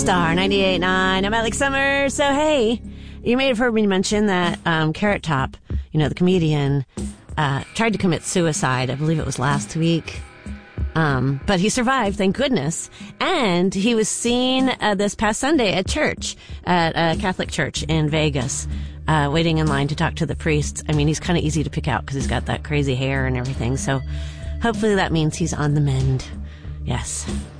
Star 98.9. I'm Alex Summers. So, hey, you may have heard me mention that Carrot Top, the comedian, tried to commit suicide. I believe it was last week. But he survived, thank goodness. And he was seen this past Sunday at church, at a Catholic church in Vegas, waiting in line to talk to the priest. I mean, he's kind of easy to pick out because he's got that crazy hair and everything. So hopefully that means he's on the mend. Yes.